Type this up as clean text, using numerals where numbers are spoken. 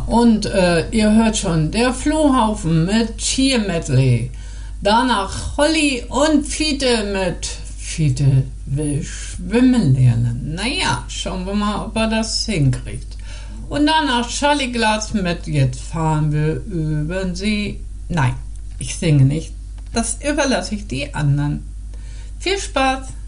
und ihr hört schon, der Flohhaufen mit Cheer Medley. Danach Holly und Fiete mit Fiete will schwimmen lernen. Naja, schauen wir mal, ob er das hinkriegt. Und danach Charlie Glatz mit Jetzt fahren wir über den See. Nein, ich singe nicht. Das überlasse ich die anderen. Viel Spaß!